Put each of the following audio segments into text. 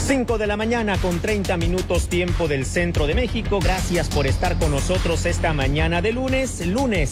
5 de la mañana con 30 minutos tiempo del centro de México. Gracias por estar con nosotros esta mañana de lunes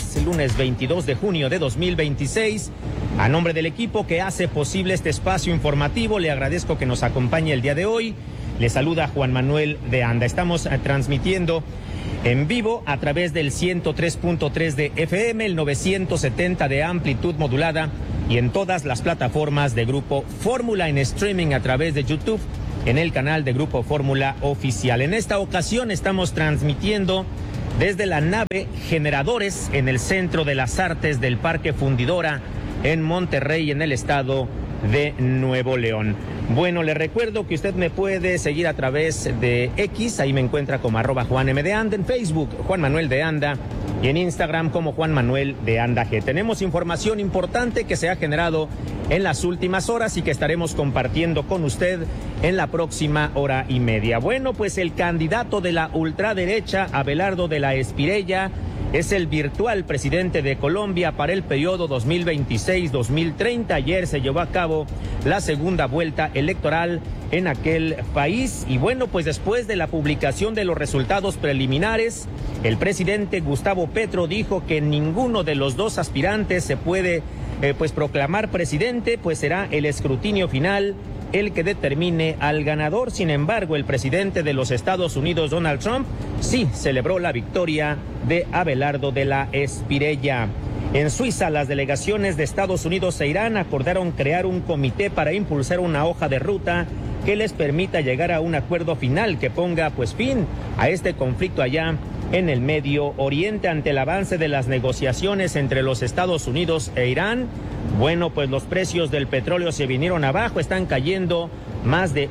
22 de junio de 2026. A nombre del equipo que hace posible este espacio informativo, le agradezco que nos acompañe el día de hoy. Le saluda Juan Manuel de Anda. Estamos transmitiendo en vivo a través del 103.3 de FM, el 970 de amplitud modulada y en todas las plataformas de Grupo Fórmula, en streaming a través de YouTube, en el canal de Grupo Fórmula Oficial. En esta ocasión estamos transmitiendo desde la nave Generadores en el Centro de las Artes del Parque Fundidora en Monterrey, en el estado de Nuevo León. Bueno, le recuerdo que usted me puede seguir a través de X, ahí me encuentra como @JuanMDeAnda, en Facebook Juan Manuel de Anda y en Instagram como Juan Manuel de Anda G. Tenemos información importante que se ha generado en las últimas horas y que estaremos compartiendo con usted en la próxima hora y media. Bueno, pues el candidato de la ultraderecha, Abelardo de la Espriella, es el virtual presidente de Colombia para el periodo 2026-2030. Ayer se llevó a cabo la segunda vuelta electoral en aquel país. Y bueno, pues después de la publicación de los resultados preliminares, el presidente Gustavo Petro dijo que ninguno de los dos aspirantes se puede proclamar presidente, pues será el escrutinio final el que determine al ganador. Sin embargo, el presidente de los Estados Unidos, Donald Trump, sí celebró la victoria de Abelardo de la Espriella. En Suiza, las delegaciones de Estados Unidos e Irán acordaron crear un comité para impulsar una hoja de ruta que les permita llegar a un acuerdo final que ponga fin a este conflicto allá en el Medio Oriente. Ante el avance de las negociaciones entre los Estados Unidos e Irán, bueno, pues los precios del petróleo se vinieron abajo, están cayendo más de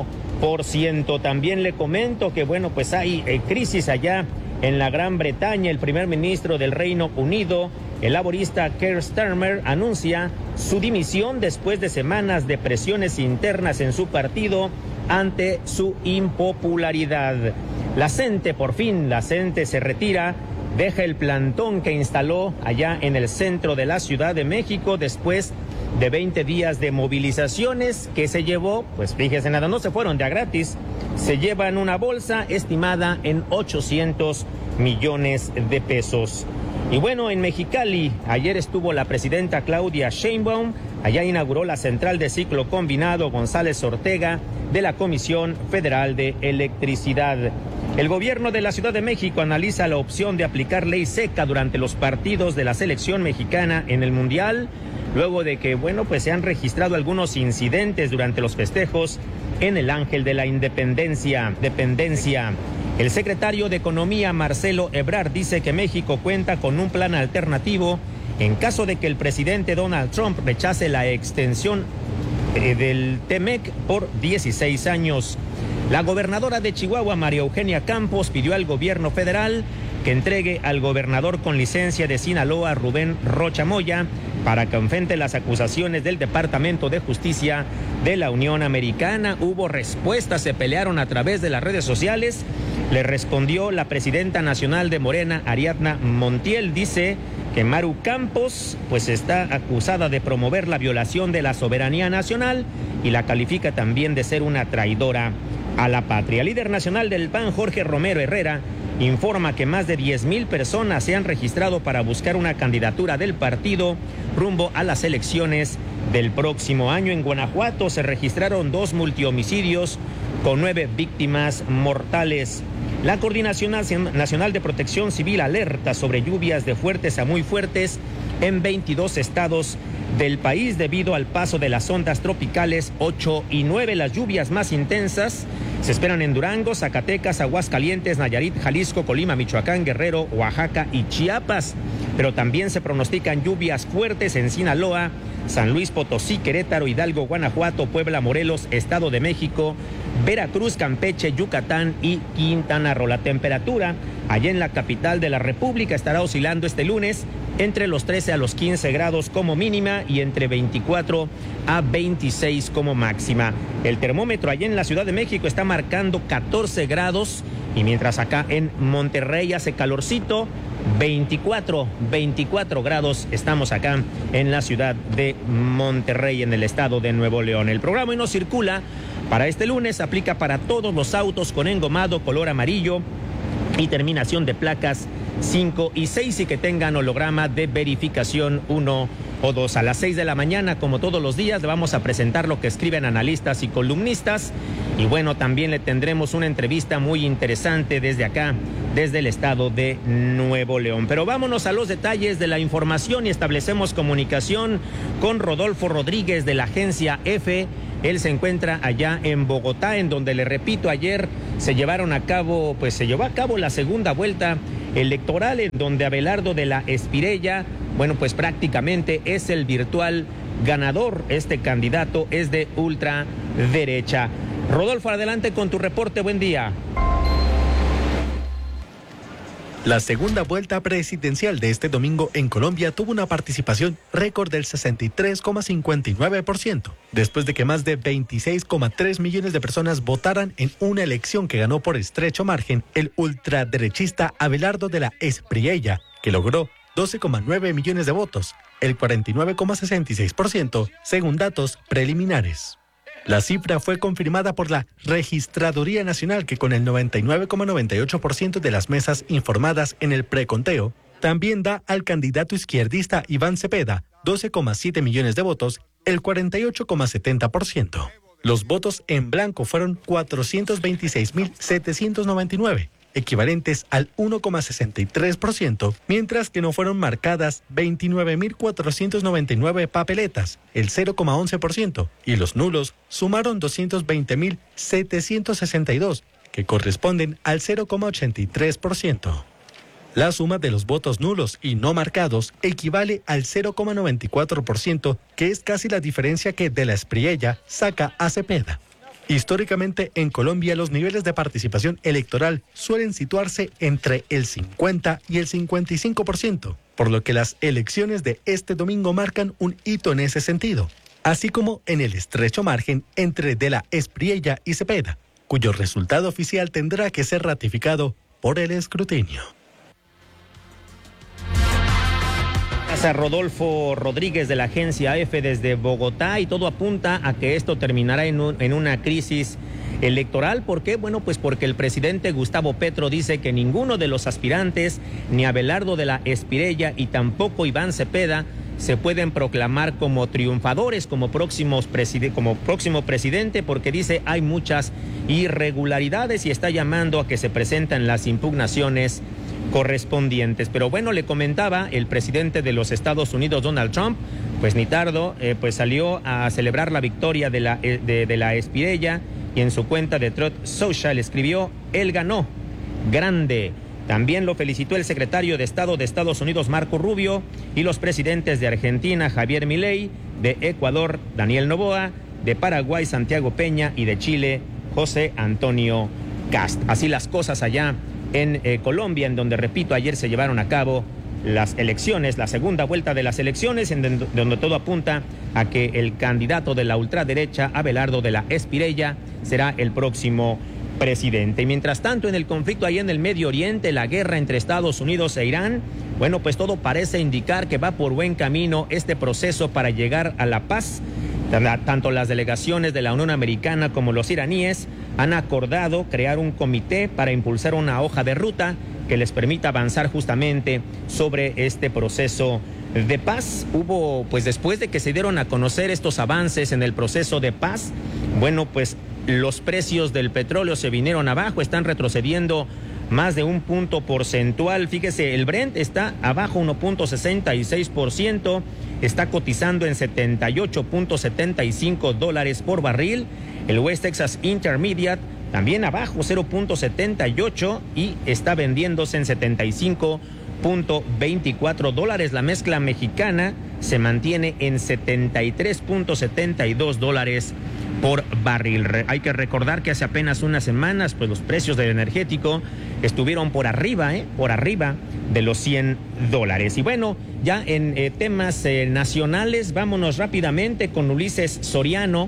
1%. También le comento que, bueno, pues hay crisis allá en la Gran Bretaña. El primer ministro del Reino Unido, el laborista Keir Starmer, anuncia su dimisión después de semanas de presiones internas en su partido ante su impopularidad. La CENTE, por fin, la CENTE se retira, deja el plantón que instaló allá en el centro de la Ciudad de México después de 20 días de movilizaciones que se llevó, pues fíjese nada, no se fueron de a gratis, se llevan una bolsa estimada en 800 millones de pesos. Y bueno, en Mexicali, ayer estuvo la presidenta Claudia Sheinbaum, allá inauguró la central de ciclo combinado González Ortega de la Comisión Federal de Electricidad. El gobierno de la Ciudad de México analiza la opción de aplicar ley seca durante los partidos de la selección mexicana en el Mundial, luego de que, bueno, pues se han registrado algunos incidentes durante los festejos en el Ángel de la Dependencia. El secretario de Economía, Marcelo Ebrard, dice que México cuenta con un plan alternativo en caso de que el presidente Donald Trump rechace la extensión del TEMEC por 16 años. La gobernadora de Chihuahua, María Eugenia Campos, pidió al gobierno federal que entregue al gobernador con licencia de Sinaloa, Rubén Rocha Moya, para que enfrente las acusaciones del Departamento de Justicia de la Unión Americana. Hubo respuestas, se pelearon a través de las redes sociales. Le respondió la presidenta nacional de Morena, Ariadna Montiel, dice que Maru Campos pues está acusada de promover la violación de la soberanía nacional y la califica también de ser una traidora a la patria. El líder nacional del PAN, Jorge Romero Herrera, informa que más de 10,000 personas se han registrado para buscar una candidatura del partido rumbo a las elecciones del próximo año. En Guanajuato se registraron 2 multihomicidios con 9 víctimas mortales. La Coordinación Nacional de Protección Civil alerta sobre lluvias de fuertes a muy fuertes en 22 estados del país debido al paso de las ondas tropicales 8 y 9. Las lluvias más intensas se esperan en Durango, Zacatecas, Aguascalientes, Nayarit, Jalisco, Colima, Michoacán, Guerrero, Oaxaca y Chiapas. Pero también se pronostican lluvias fuertes en Sinaloa, San Luis Potosí, Querétaro, Hidalgo, Guanajuato, Puebla, Morelos, Estado de México, Veracruz, Campeche, Yucatán y Quintana Roo. La temperatura allá en la capital de la República estará oscilando este lunes entre los 13 a los 15 grados como mínima y entre 24 a 26 como máxima. El termómetro allá en la Ciudad de México está marcando 14 grados y mientras acá en Monterrey hace calorcito, 24 grados estamos acá en la ciudad de Monterrey, en el estado de Nuevo León. El programa hoy no circula Para este lunes aplica para todos los autos con engomado color amarillo y terminación de placas 5 y 6 y que tengan holograma de verificación 1 o 2. A las 6 de la mañana, como todos los días, le vamos a presentar lo que escriben analistas y columnistas. Y bueno, también le tendremos una entrevista muy interesante desde acá, desde el estado de Nuevo León. Pero vámonos a los detalles de la información y establecemos comunicación con Rodolfo Rodríguez de la agencia EFE. Él se encuentra allá en Bogotá, en donde, le repito, ayer se llevó a cabo la segunda vuelta electoral, en donde Abelardo de la Espirella, bueno, pues prácticamente es el virtual ganador. Este candidato es de ultraderecha. Rodolfo, adelante con tu reporte. Buen día. La segunda vuelta presidencial de este domingo en Colombia tuvo una participación récord del 63,59%, después de que más de 26,3 millones de personas votaran en una elección que ganó por estrecho margen el ultraderechista Abelardo de la Espriella, que logró 12,9 millones de votos, el 49,66%, según datos preliminares. La cifra fue confirmada por la Registraduría Nacional, que con el 99,98% de las mesas informadas en el preconteo, también da al candidato izquierdista Iván Cepeda 12,7 millones de votos, el 48,70%. Los votos en blanco fueron 426.799, equivalentes al 1,63%, mientras que no fueron marcadas 29.499 papeletas, el 0,11%, y los nulos sumaron 220.762, que corresponden al 0,83%. La suma de los votos nulos y no marcados equivale al 0,94%, que es casi la diferencia que de la Espriella saca a Cepeda. Históricamente, en Colombia, los niveles de participación electoral suelen situarse entre el 50 y el 55%, por lo que las elecciones de este domingo marcan un hito en ese sentido, así como en el estrecho margen entre de la Espriella y Cepeda, cuyo resultado oficial tendrá que ser ratificado por el escrutinio. A Rodolfo Rodríguez de la agencia EFE desde Bogotá, y todo apunta a que esto terminará en una crisis electoral. ¿Por qué? Bueno, pues porque el presidente Gustavo Petro dice que ninguno de los aspirantes, ni Abelardo de la Espriella y tampoco Iván Cepeda, se pueden proclamar como triunfadores, como próximo presidente, porque dice hay muchas irregularidades y está llamando a que se presenten las impugnaciones correspondientes. Pero bueno, le comentaba, el presidente de los Estados Unidos, Donald Trump, pues ni tardo, pues salió a celebrar la victoria de la Espriella, y en su cuenta de Truth Social escribió: él ganó, grande. También lo felicitó el secretario de Estado de Estados Unidos, Marco Rubio, y los presidentes de Argentina, Javier Milei, de Ecuador, Daniel Noboa, de Paraguay, Santiago Peña, y de Chile, José Antonio Kast. Así las cosas allá en Colombia, en donde, repito, ayer se llevaron a cabo las elecciones, la segunda vuelta de las elecciones, en donde todo apunta a que el candidato de la ultraderecha, Abelardo de la Espriella, será el próximo presidente. Y mientras tanto, en el conflicto ahí en el Medio Oriente, la guerra entre Estados Unidos e Irán, bueno, pues todo parece indicar que va por buen camino este proceso para llegar a la paz. Tanto las delegaciones de la Unión Americana como los iraníes han acordado crear un comité para impulsar una hoja de ruta que les permita avanzar justamente sobre este proceso de paz. Hubo, pues después de que se dieron a conocer estos avances en el proceso de paz, bueno, pues los precios del petróleo se vinieron abajo, están retrocediendo más de un punto porcentual. Fíjese, el Brent está abajo 1.66%, está cotizando en $78.75 por barril. El West Texas Intermediate también abajo 0.78 y está vendiéndose en $75.24. La mezcla mexicana se mantiene en $73.72 por barril. Hay que recordar que hace apenas unas semanas, pues los precios del energético estuvieron por arriba de los $100. Y bueno, ya en temas nacionales, vámonos rápidamente con Ulises Soriano.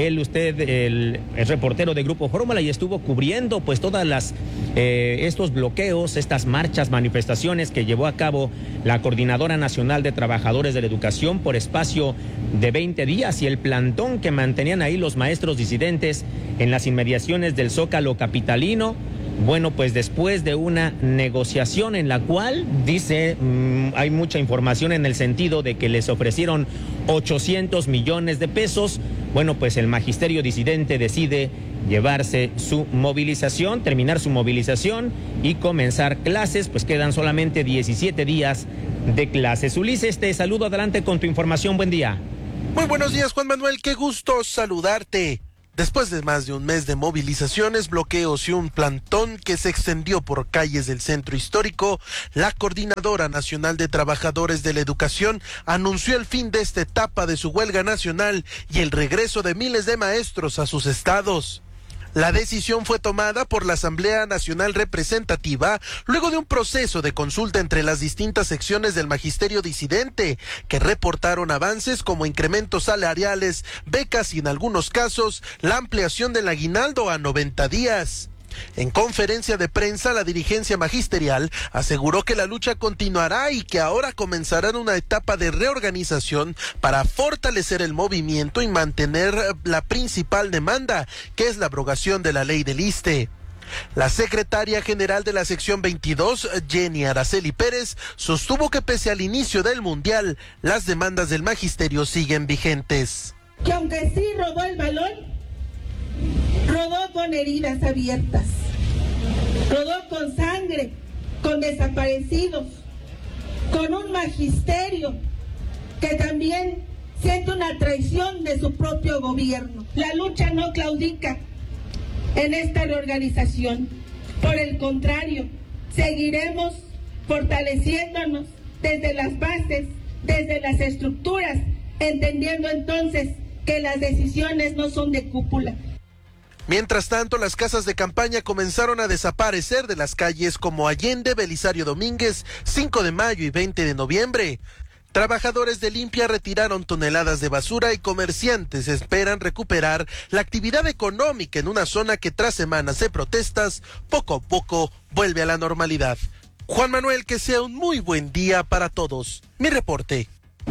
El reportero de Grupo Fórmula, y estuvo cubriendo pues todas las estos bloqueos, estas marchas, manifestaciones que llevó a cabo la Coordinadora Nacional de Trabajadores de la Educación por espacio de 20 días y el plantón que mantenían ahí los maestros disidentes en las inmediaciones del Zócalo capitalino. Bueno, pues después de una negociación en la cual, dice, hay mucha información en el sentido de que les ofrecieron 800 millones de pesos. Bueno, pues el magisterio disidente decide llevarse su movilización, terminar su movilización y comenzar clases, pues quedan solamente 17 días de clases. Ulises, te saludo, adelante con tu información, buen día. Muy buenos días, Juan Manuel, qué gusto saludarte. Después de más de un mes de movilizaciones, bloqueos y un plantón que se extendió por calles del centro histórico, la Coordinadora Nacional de Trabajadores de la Educación anunció el fin de esta etapa de su huelga nacional y el regreso de miles de maestros a sus estados. La decisión fue tomada por la Asamblea Nacional Representativa luego de un proceso de consulta entre las distintas secciones del magisterio disidente, que reportaron avances como incrementos salariales, becas y en algunos casos la ampliación del aguinaldo a 90 días. En conferencia de prensa, la dirigencia magisterial aseguró que la lucha continuará y que ahora comenzarán una etapa de reorganización para fortalecer el movimiento y mantener la principal demanda, que es la abrogación de la ley del ISSSTE. La secretaria general de la sección 22, Jenny Araceli Pérez, sostuvo que pese al inicio del Mundial, las demandas del magisterio siguen vigentes. Que aunque sí rodó el balón, rodó con heridas abiertas, rodó con sangre, con desaparecidos, con un magisterio que también siente una traición de su propio gobierno. La lucha no claudica en esta reorganización. Por el contrario, seguiremos fortaleciéndonos desde las bases, desde las estructuras, entendiendo entonces que las decisiones no son de cúpula. Mientras tanto, las casas de campaña comenzaron a desaparecer de las calles como Allende, Belisario Domínguez, 5 de mayo y 20 de noviembre. Trabajadores de limpia retiraron toneladas de basura y comerciantes esperan recuperar la actividad económica en una zona que tras semanas de protestas, poco a poco vuelve a la normalidad. Juan Manuel, que sea un muy buen día para todos. Mi reporte.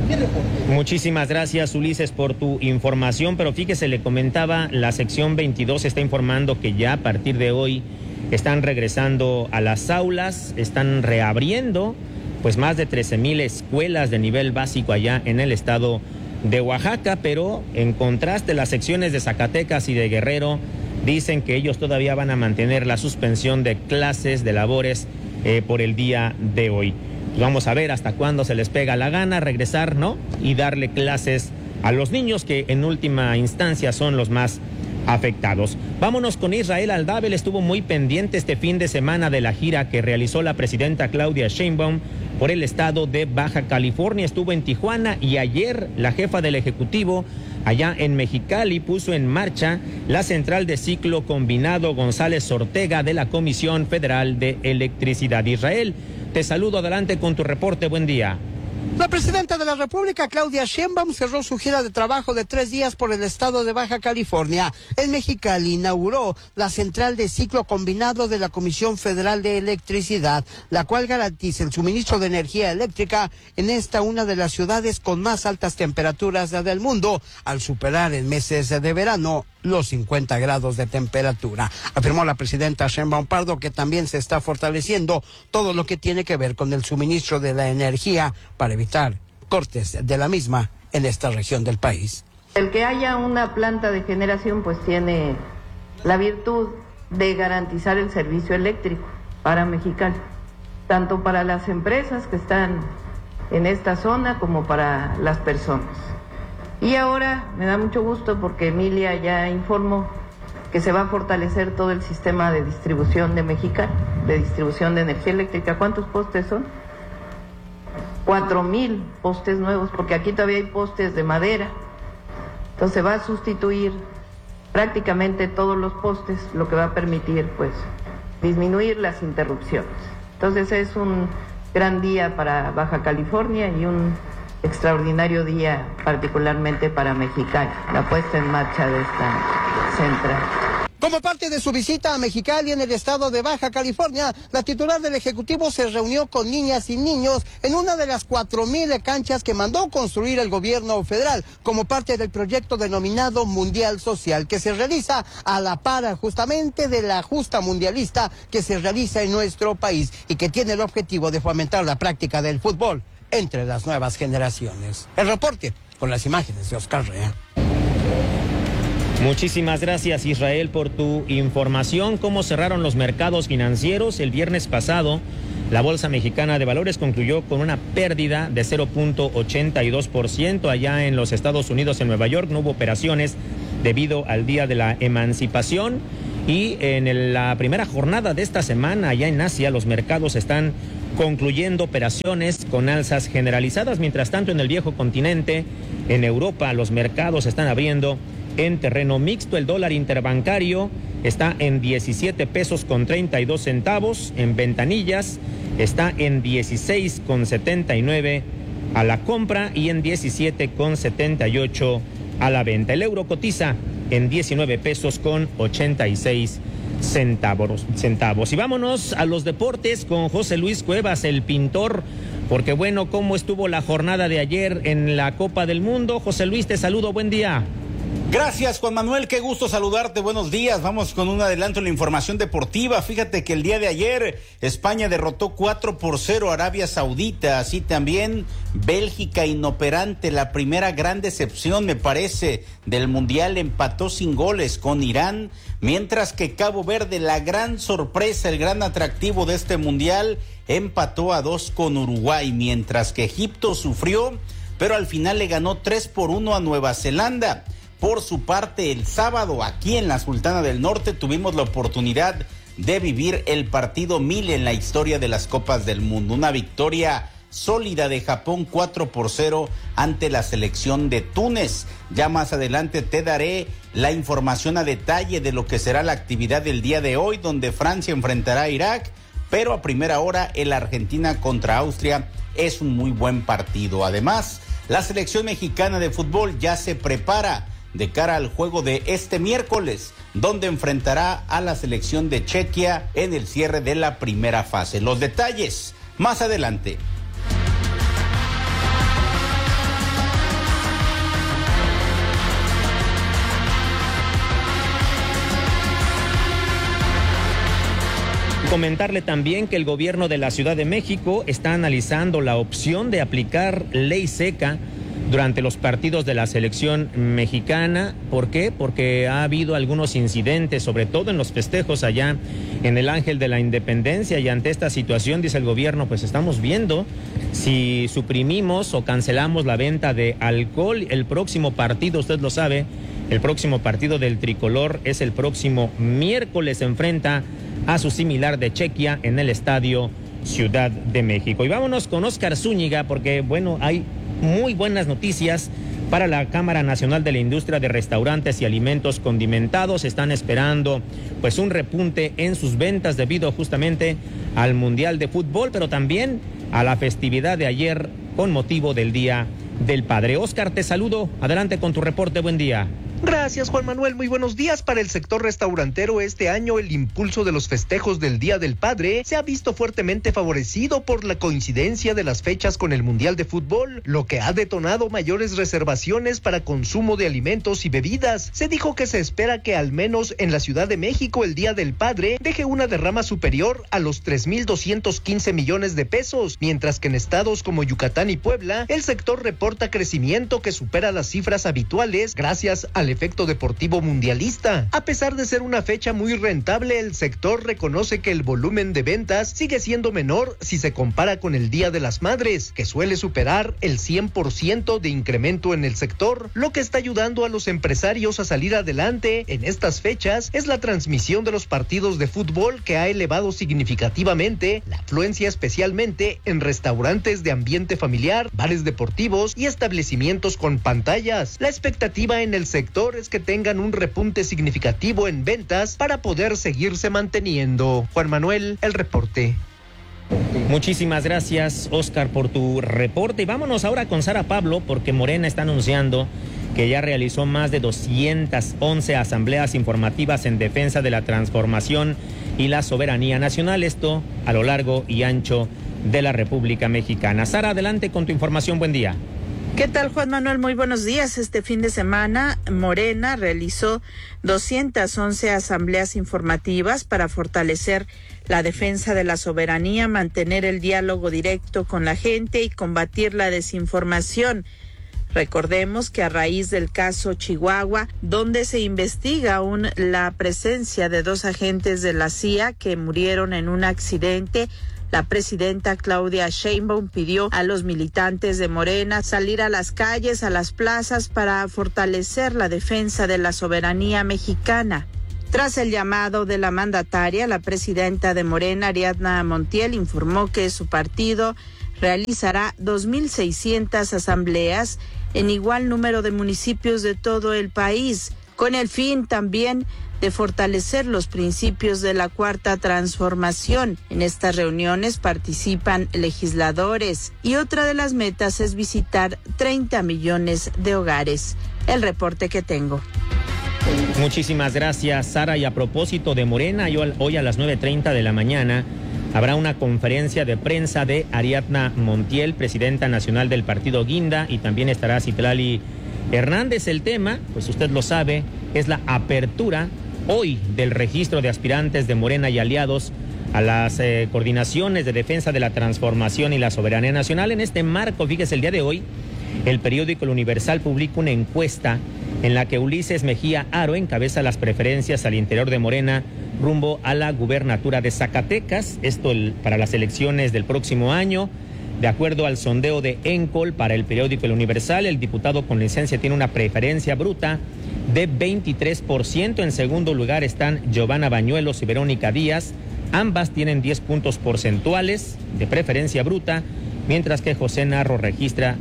Muchísimas gracias, Ulises, por tu información, pero fíjese, le comentaba, la sección 22 está informando que ya a partir de hoy están regresando a las aulas, están reabriendo pues más de 13,000 escuelas de nivel básico allá en el estado de Oaxaca, pero en contraste las secciones de Zacatecas y de Guerrero dicen que ellos todavía van a mantener la suspensión de clases, de labores por el día de hoy. Vamos a ver hasta cuándo se les pega la gana regresar, ¿no? Y darle clases a los niños que en última instancia son los más afectados. Vámonos con Israel Aldave. Él estuvo muy pendiente este fin de semana de la gira que realizó la presidenta Claudia Sheinbaum por el estado de Baja California. Estuvo en Tijuana y ayer la jefa del Ejecutivo allá en Mexicali puso en marcha la central de ciclo combinado González Ortega de la Comisión Federal de Electricidad. Israel, te saludo, adelante con tu reporte, buen día. La presidenta de la República, Claudia Sheinbaum, cerró su gira de trabajo de 3 días por el estado de Baja California. En Mexicali inauguró la central de ciclo combinado de la Comisión Federal de Electricidad, la cual garantiza el suministro de energía eléctrica en esta una de las ciudades con más altas temperaturas del mundo, al superar en meses de verano los 50 grados de temperatura. Afirmó la presidenta Sheinbaum Pardo que también se está fortaleciendo todo lo que tiene que ver con el suministro de la energía para evitar cortes de la misma en esta región del país. El que haya una planta de generación pues tiene la virtud de garantizar el servicio eléctrico para Mexicali, tanto para las empresas que están en esta zona como para las personas. Y ahora me da mucho gusto porque Emilia ya informó que se va a fortalecer todo el sistema de distribución de Mexicali, de distribución de energía eléctrica. ¿Cuántos postes son? 4,000 postes nuevos, porque aquí todavía hay postes de madera. Entonces va a sustituir prácticamente todos los postes, lo que va a permitir pues disminuir las interrupciones. Entonces es gran día para Baja California y un extraordinario día particularmente para Mexicali, la puesta en marcha de esta central. Como parte de su visita a Mexicali en el estado de Baja California, la titular del Ejecutivo se reunió con niñas y niños en una de las 4,000 canchas que mandó construir el gobierno federal como parte del proyecto denominado Mundial Social, que se realiza a la par justamente de la justa mundialista que se realiza en nuestro país y que tiene el objetivo de fomentar la práctica del fútbol entre las nuevas generaciones. El reporte con las imágenes de Oscar Rea. Muchísimas gracias, Israel, por tu información. ¿Cómo cerraron los mercados financieros? El viernes pasado, la Bolsa Mexicana de Valores concluyó con una pérdida de 0.82%. Allá en los Estados Unidos, en Nueva York, no hubo operaciones debido al Día de la Emancipación. Y en la primera jornada de esta semana, allá en Asia, los mercados están concluyendo operaciones con alzas generalizadas. Mientras tanto, en el viejo continente, en Europa, los mercados están abriendo en terreno mixto. El dólar interbancario está en 17 pesos con 32 centavos. En ventanillas está en 16,79 a la compra y en 17,78 a la venta. El euro cotiza en 19 pesos con 86 centavos. Y vámonos a los deportes con José Luis Cuevas, el pintor, porque bueno, ¿cómo estuvo la jornada de ayer en la Copa del Mundo? José Luis, te saludo, buen día. Gracias, Juan Manuel, qué gusto saludarte, buenos días. Vamos con un adelanto en la información deportiva. Fíjate que el día de ayer España derrotó 4-0 a Arabia Saudita, así también Bélgica inoperante, la primera gran decepción me parece del Mundial, empató sin goles con Irán, mientras que Cabo Verde, la gran sorpresa, el gran atractivo de este Mundial, empató a 2 con Uruguay, mientras que Egipto sufrió, pero al final le ganó 3-1 a Nueva Zelanda. Por su parte, el sábado, aquí en la Sultana del Norte, tuvimos la oportunidad de vivir el partido 1000 en la historia de las Copas del Mundo. Una victoria sólida de Japón 4-0 ante la selección de Túnez. Ya más adelante te daré la información a detalle de lo que será la actividad del día de hoy, donde Francia enfrentará a Irak, pero a primera hora el Argentina contra Austria es un muy buen partido. Además, la selección mexicana de fútbol ya se prepara de cara al juego de este miércoles, donde enfrentará a la selección de Chequia en el cierre de la primera fase. Los detalles más adelante. Comentarle también que el gobierno de la Ciudad de México está analizando la opción de aplicar ley seca durante los partidos de la selección mexicana. ¿Por qué? Porque ha habido algunos incidentes, sobre todo en los festejos allá en el Ángel de la Independencia, y ante esta situación, dice el gobierno, pues estamos viendo si suprimimos o cancelamos la venta de alcohol. El próximo partido, usted lo sabe, el próximo partido del tricolor es el próximo miércoles, se enfrenta a su similar de Chequia en el Estadio Ciudad de México. Y vámonos con Óscar Zúñiga, porque bueno, hay muy buenas noticias para la Cámara Nacional de la Industria de Restaurantes y Alimentos Condimentados. Están esperando pues un repunte en sus ventas debido justamente al Mundial de Fútbol, pero también a la festividad de ayer con motivo del Día del Padre. Óscar, te saludo, adelante con tu reporte, buen día. Gracias, Juan Manuel. Muy buenos días. Para el sector restaurantero, este año el impulso de los festejos del Día del Padre se ha visto fuertemente favorecido por la coincidencia de las fechas con el Mundial de Fútbol, lo que ha detonado mayores reservaciones para consumo de alimentos y bebidas. Se dijo que se espera que al menos en la Ciudad de México el Día del Padre deje una derrama superior a los 3,215 millones de pesos, mientras que en estados como Yucatán y Puebla el sector reporta crecimiento que supera las cifras habituales gracias al efecto deportivo mundialista. A pesar de ser una fecha muy rentable, el sector reconoce que el volumen de ventas sigue siendo menor si se compara con el Día de las Madres, que suele superar el 100% de incremento en el sector. Lo que está ayudando a los empresarios a salir adelante en estas fechas es la transmisión de los partidos de fútbol, que ha elevado significativamente la afluencia, especialmente en restaurantes de ambiente familiar, bares deportivos y establecimientos con pantallas. La expectativa en el sector es que tengan un repunte significativo en ventas para poder seguirse manteniendo. Juan Manuel, el reporte. Muchísimas gracias, Oscar, por tu reporte. Y vámonos ahora con Sara Pablo, porque Morena está anunciando que ya realizó más de 211 asambleas informativas en defensa de la transformación y la soberanía nacional, esto a lo largo y ancho de la República Mexicana. Sara, adelante con tu información, buen día. ¿Qué tal, Juan Manuel? Muy buenos días. Este fin de semana, Morena realizó 211 asambleas informativas para fortalecer la defensa de la soberanía, mantener el diálogo directo con la gente y combatir la desinformación. Recordemos que a raíz del caso Chihuahua, donde se investiga aún la presencia de 2 agentes de la CIA que murieron en un accidente, la presidenta Claudia Sheinbaum pidió a los militantes de Morena salir a las calles, a las plazas, para fortalecer la defensa de la soberanía mexicana. Tras el llamado de la mandataria, la presidenta de Morena, Ariadna Montiel, informó que su partido realizará 2.600 asambleas en igual número de municipios de todo el país, con el fin también de fortalecer los principios de la Cuarta Transformación. En estas reuniones participan legisladores y otra de las metas es visitar 30 millones de hogares. El reporte que tengo. Muchísimas gracias, Sara. Y a propósito de Morena, hoy a las 9:30 de la mañana habrá una conferencia de prensa de Ariadna Montiel, presidenta nacional del partido Guinda, y también estará Citlali Hernández. El tema, pues usted lo sabe, es la apertura hoy del registro de aspirantes de Morena y aliados a las coordinaciones de defensa de la transformación y la soberanía nacional. En este marco, fíjese, el día de hoy, el periódico El Universal publica una encuesta en la que Ulises Mejía Aro encabeza las preferencias al interior de Morena rumbo a la gubernatura de Zacatecas, esto para las elecciones del próximo año. De acuerdo al sondeo de Encol para el periódico El Universal, el diputado con licencia tiene una preferencia bruta de 23%. En segundo lugar están Giovanna Bañuelos y Verónica Díaz. Ambas tienen 10 puntos porcentuales de preferencia bruta, mientras que José Narro registra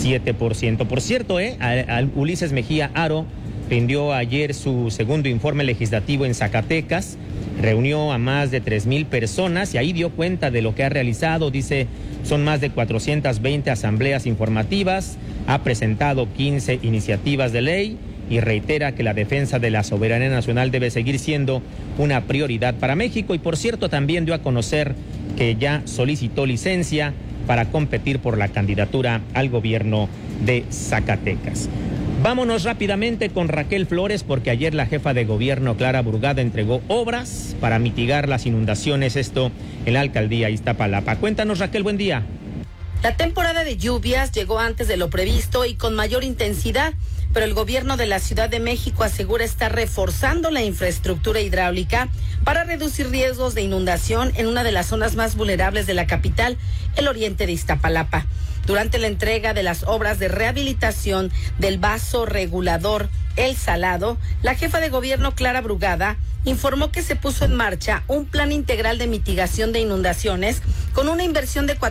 7%. Por cierto, Ulises Mejía Aro rindió ayer su segundo informe legislativo en Zacatecas, reunió a más de 3,000 personas y ahí dio cuenta de lo que ha realizado. Dice, son más de 420 asambleas informativas, ha presentado 15 iniciativas de ley y reitera que la defensa de la soberanía nacional debe seguir siendo una prioridad para México. Y por cierto, también dio a conocer que ya solicitó licencia para competir por la candidatura al gobierno de Zacatecas. Vámonos rápidamente con Raquel Flores, porque ayer la jefa de gobierno, Clara Brugada, entregó obras para mitigar las inundaciones, esto en la alcaldía Iztapalapa. Cuéntanos, Raquel, buen día. La temporada de lluvias llegó antes de lo previsto y con mayor intensidad, pero el gobierno de la Ciudad de México asegura estar reforzando la infraestructura hidráulica para reducir riesgos de inundación en una de las zonas más vulnerables de la capital, el oriente de Iztapalapa. Durante la entrega de las obras de rehabilitación del vaso regulador El Salado, la jefa de gobierno, Clara Brugada, informó que se puso en marcha un plan integral de mitigación de inundaciones con una inversión de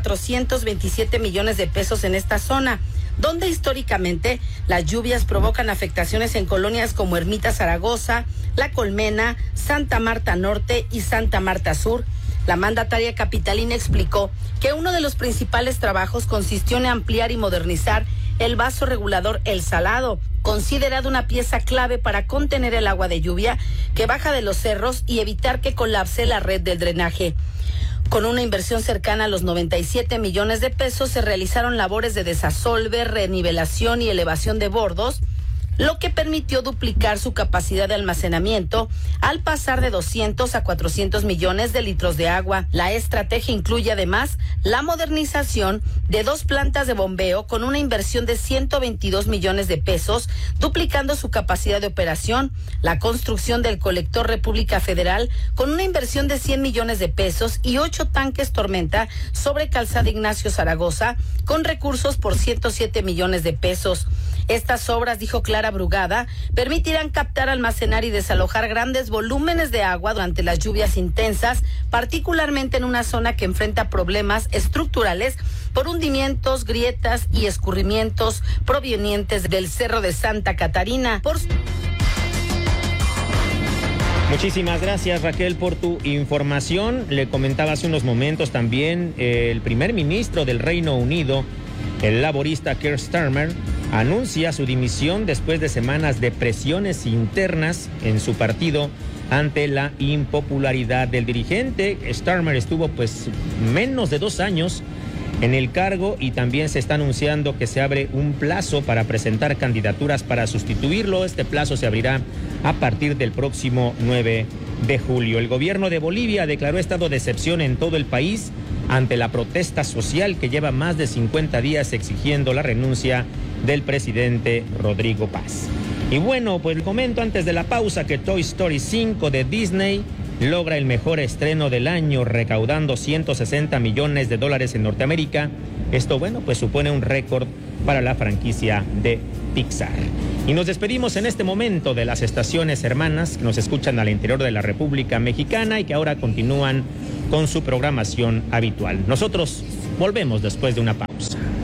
427 millones de pesos en esta zona, donde históricamente las lluvias provocan afectaciones en colonias como Ermita Zaragoza, La Colmena, Santa Marta Norte y Santa Marta Sur. La mandataria capitalina explicó que uno de los principales trabajos consistió en ampliar y modernizar el vaso regulador El Salado, considerado una pieza clave para contener el agua de lluvia que baja de los cerros y evitar que colapse la red del drenaje. Con una inversión cercana a los 97 millones de pesos se realizaron labores de desasolve, renivelación y elevación de bordos, lo que permitió duplicar su capacidad de almacenamiento al pasar de 200 a 400 millones de litros de agua. La estrategia incluye además la modernización de 2 plantas de bombeo con una inversión de 122 millones de pesos, duplicando su capacidad de operación, la construcción del colector República Federal con una inversión de 100 millones de pesos y 8 tanques Tormenta sobre Calzada Ignacio Zaragoza con recursos por 107 millones de pesos. Estas obras, dijo Clara Brugada, permitirán captar, almacenar y desalojar grandes volúmenes de agua durante las lluvias intensas, particularmente en una zona que enfrenta problemas estructurales por hundimientos, grietas y escurrimientos provenientes del Cerro de Santa Catarina. Muchísimas gracias, Raquel, por tu información. Le comentaba hace unos momentos también el primer ministro del Reino Unido, el laborista Keir Starmer, anuncia su dimisión después de semanas de presiones internas en su partido ante la impopularidad del dirigente. Starmer estuvo menos de 2 años en el cargo y también se está anunciando que se abre un plazo para presentar candidaturas para sustituirlo. Este plazo se abrirá a partir del próximo 9 de julio. El gobierno de Bolivia declaró estado de excepción en todo el país ante la protesta social que lleva más de 50 días exigiendo la renuncia del presidente Rodrigo Paz. Y bueno, pues comento antes de la pausa que Toy Story 5 de Disney logra el mejor estreno del año, recaudando $160 millones en Norteamérica. Esto, pues supone un récord para la franquicia de Pixar. Y nos despedimos en este momento de las estaciones hermanas que nos escuchan al interior de la República Mexicana y que ahora continúan con su programación habitual. Nosotros volvemos después de una pausa.